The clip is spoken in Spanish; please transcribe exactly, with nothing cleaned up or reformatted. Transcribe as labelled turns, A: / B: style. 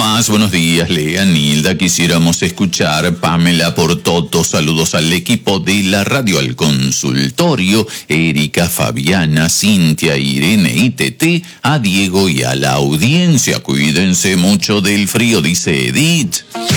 A: más, buenos días, Lea, Nilda. Quisiéramos escuchar Pamela por Toto. Saludos al equipo de la radio, al consultorio, Erika, Fabiana, Cintia, Irene y Tete, a Diego y a la audiencia. Cuídense mucho del frío, dice Edith.